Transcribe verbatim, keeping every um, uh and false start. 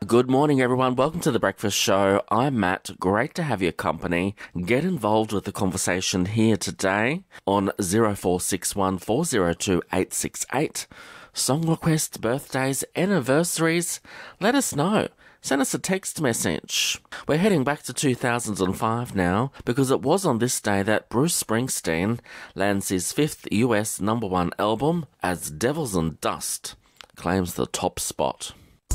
Good morning, everyone. Welcome to The Breakfast Show. I'm Matt. Great to have your company. Get involved with the conversation here today on zero four six one four zero two eight six eight. Song requests, birthdays, anniversaries. Let us know. Send us a text message. We're heading back to two thousand five now because it was on this day that Bruce Springsteen lands his fifth U S number one album as Devils and Dust claims the top spot.